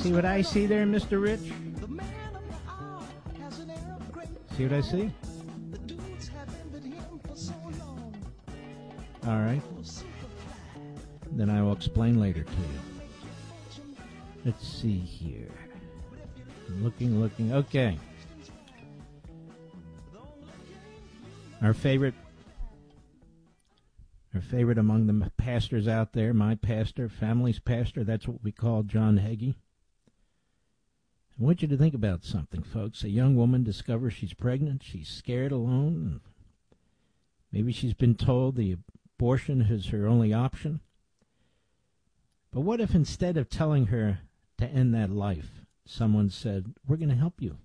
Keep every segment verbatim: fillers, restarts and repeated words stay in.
See what I see there, Mister Rich? See what I see? All right. Then I will explain later to you. Let's see here. Looking, looking. Okay. Our favorite, our favorite among the pastors out there, my pastor, family's pastor, that's what we call John Hagee. I want you to think about something, folks. A young woman discovers she's pregnant. She's scared, alone. Maybe she's been told the abortion is her only option. But what if instead of telling her to end that life, someone said, we're going to help you.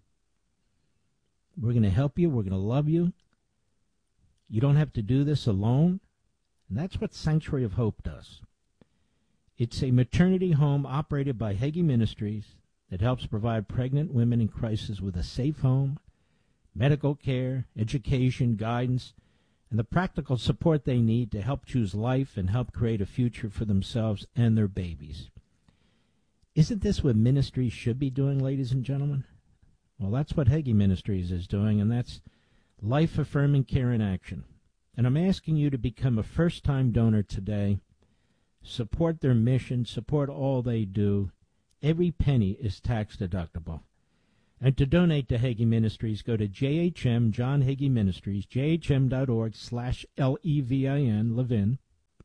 We're going to help you. We're going to love you. You don't have to do this alone. And that's what Sanctuary of Hope does. It's a maternity home operated by Hagee Ministries that helps provide pregnant women in crisis with a safe home, medical care, education, guidance, and the practical support they need to help choose life and help create a future for themselves and their babies. Isn't this what ministries should be doing, ladies and gentlemen? Well, that's what Hagee Ministries is doing, and that's life-affirming care in action. And I'm asking you to become a first-time donor today. Support their mission. Support all they do. Every penny is tax-deductible. And to donate to Hagee Ministries, go to J H M, John Hagee Ministries, J H M dot org slash L E V I N, Levin,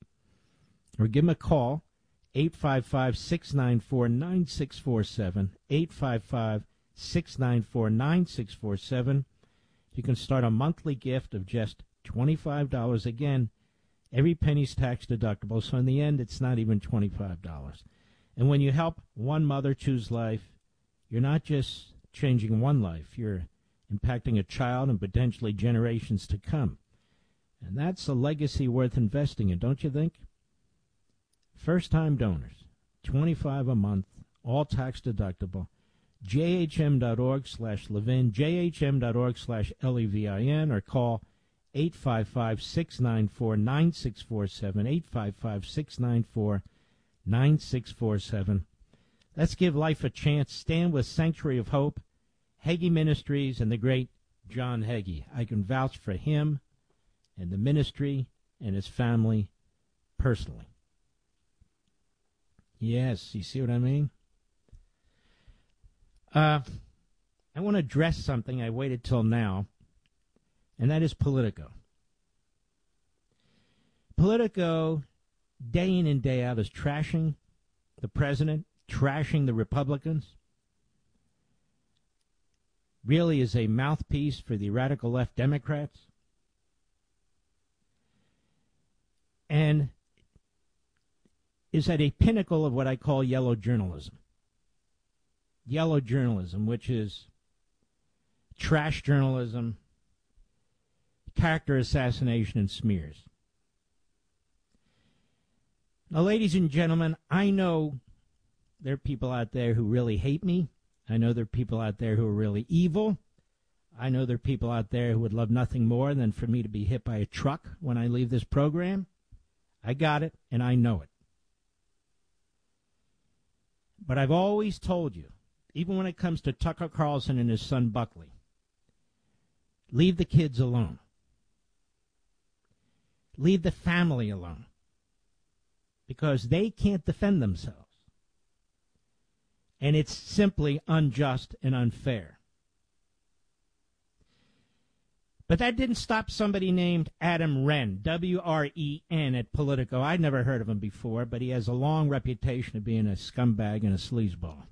or give him a call, eight five five, six nine four, nine six four seven, eight five five, six nine four, nine six four seven. You can start a monthly gift of just twenty-five dollars. Again, every penny's tax-deductible, so in the end, it's not even twenty-five dollars. And when you help one mother choose life, you're not just changing one life. You're impacting a child and potentially generations to come. And that's a legacy worth investing in, don't you think? First-time donors, twenty-five dollars a month, all tax-deductible. J H M dot org slash Levin, J H M dot org slash L E V I N, or call eight five five, six nine four, nine six four seven, eight five five, six nine four, nine six four seven. Let's give life a chance. Stand with Sanctuary of Hope, Hagee Ministries, and the great John Hagee. I can vouch for him and the ministry and his family personally. Yes, you see what I mean? Uh, I want to address something I waited till now, and that is Politico. Politico, day in and day out, is trashing the president, trashing the Republicans, really is a mouthpiece for the radical left Democrats, and is at a pinnacle of what I call yellow journalism. Yellow journalism, which is trash journalism, character assassination, and smears. Now, ladies and gentlemen, I know there are people out there who really hate me. I know there are people out there who are really evil. I know there are people out there who would love nothing more than for me to be hit by a truck when I leave this program. I got it, and I know it. But I've always told you, even when it comes to Tucker Carlson and his son Buckley, leave the kids alone. Leave the family alone. Because they can't defend themselves. And it's simply unjust and unfair. But that didn't stop somebody named Adam Wren, W R E N, at Politico. I'd never heard of him before, but he has a long reputation of being a scumbag and a sleazeball.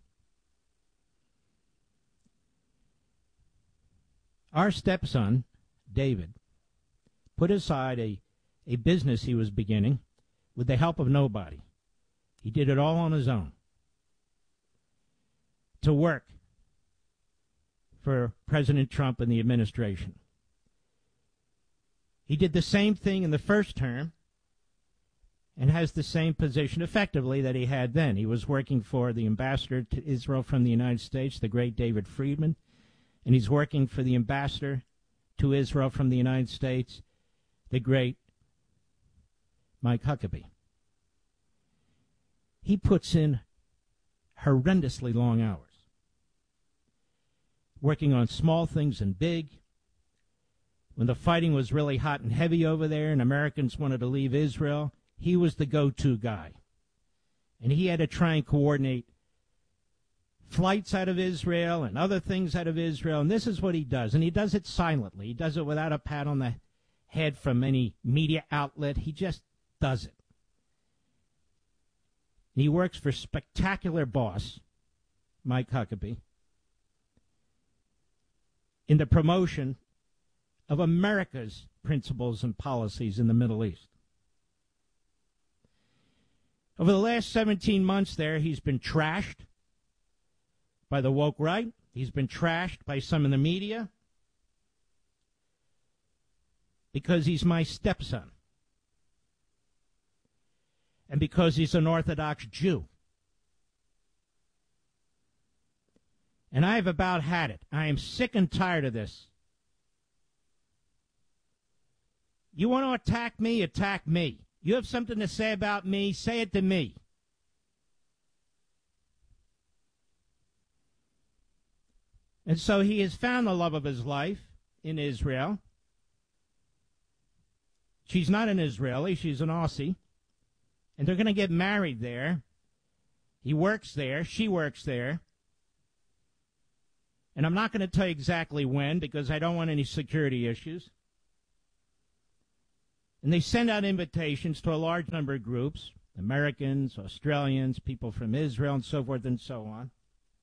Our stepson, David, put aside a, a business he was beginning with the help of nobody. He did it all on his own to work for President Trump and the administration. He did the same thing in the first term and has the same position effectively that he had then. He was working for the ambassador to Israel from the United States, the great David Friedman, and he's working for the ambassador to Israel from the United States, the great Mike Huckabee. He puts in horrendously long hours, working on small things and big. When the fighting was really hot and heavy over there and Americans wanted to leave Israel, he was the go-to guy. And he had to try and coordinate flights out of Israel and other things out of Israel. And this is what he does. And he does it silently. He does it without a pat on the head from any media outlet. He just does it. And he works for spectacular boss, Mike Huckabee, in the promotion of America's principles and policies in the Middle East. Over the last seventeen months there, he's been trashed by the woke right. He's been trashed by some in the media because he's my stepson and because he's an Orthodox Jew. And I've about had it. I am sick and tired of this. You want to attack me? Attack me. You have something to say about me? Say it to me. And so he has found the love of his life in Israel. She's not an Israeli. She's an Aussie. And they're going to get married there. He works there. She works there. And I'm not going to tell you exactly when because I don't want any security issues. And they send out invitations to a large number of groups, Americans, Australians, people from Israel, and so forth and so on.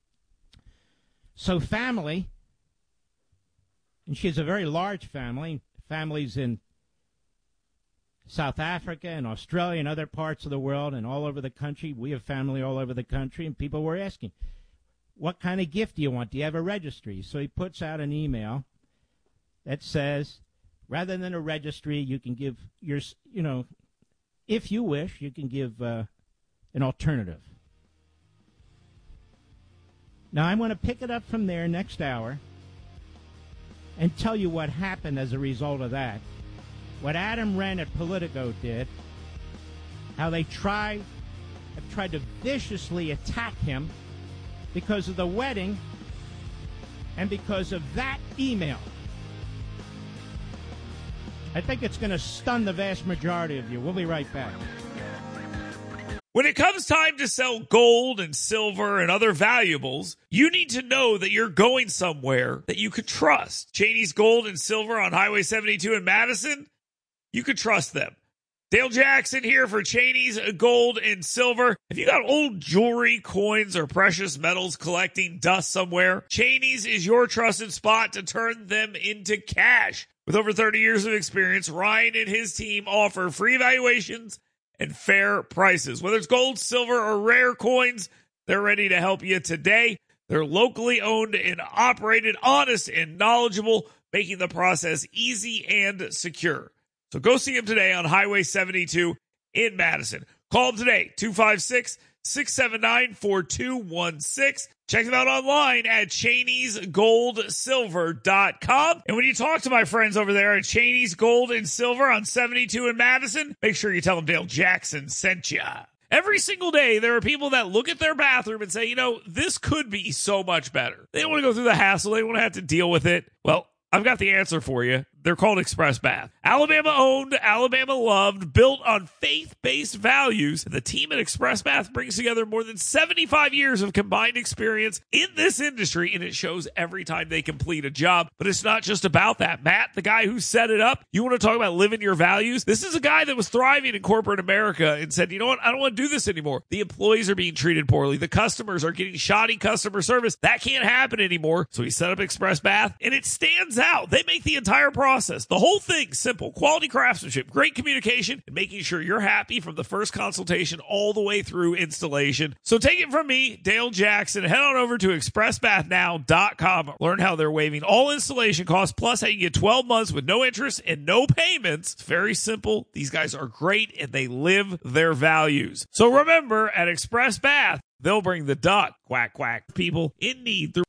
So family, and she has a very large family, families in South Africa and Australia and other parts of the world and all over the country. We have family all over the country, and people were asking, what kind of gift do you want? Do you have a registry? So he puts out an email that says, rather than a registry, you can give your, you know, if you wish, you can give uh, an alternative. Now, I'm going to pick it up from there next hour and tell you what happened as a result of that. What Adam Wren at Politico did, how they try, have tried to viciously attack him because of the wedding and because of that email. I think it's going to stun the vast majority of you. We'll be right back. When it comes time to sell gold and silver and other valuables, you need to know that you're going somewhere that you could trust. Cheney's Gold and Silver on Highway seventy-two in Madison, you could trust them. Dale Jackson here for Cheney's Gold and Silver. If you got old jewelry, coins, or precious metals collecting dust somewhere, Cheney's is your trusted spot to turn them into cash. With over thirty years of experience, Ryan and his team offer free evaluations and fair prices. Whether it's gold, silver, or rare coins, they're ready to help you today. They're locally owned and operated, honest and knowledgeable, making the process easy and secure. So go see them today on Highway seventy-two in Madison. Call them today, two five six, six seven nine, four two one six. Check them out online at Cheneys Gold Silver dot com. And when you talk to my friends over there at Cheney's Gold and Silver on seventy-two in Madison, make sure you tell them Dale Jackson sent you. Every single day, there are people that look at their bathroom and say, you know, this could be so much better. They don't want to go through the hassle. They don't want to have to deal with it. Well, I've got the answer for you. They're called Express Bath. Alabama owned, Alabama loved, built on faith-based values. The team at Express Bath brings together more than seventy-five years of combined experience in this industry, and it shows every time they complete a job. But it's not just about that. Matt, the guy who set it up, you want to talk about living your values? This is a guy that was thriving in corporate America and said, you know what? I don't want to do this anymore. The employees are being treated poorly. The customers are getting shoddy customer service. That can't happen anymore. So he set up Express Bath, and it stands out. They make the entire process, the whole thing, simple. Quality craftsmanship, great communication, and making sure you're happy from the first consultation all the way through installation. So take it from me, Dale Jackson. Head on over to express bath now dot com. Learn how they're waiving all installation costs, plus how you get twelve months with no interest and no payments. It's very simple. These guys are great, and they live their values. So remember, at Express Bath, they'll bring the duck, quack, quack, people in need through